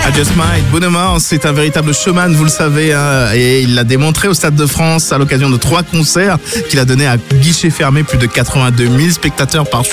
I Just Might, Bruno Mars, c'est un véritable showman, vous le savez, hein, et il l'a démontré au Stade de France à l'occasion de 3 concerts qu'il a donnés à guichet fermé, plus de 82 000 spectateurs par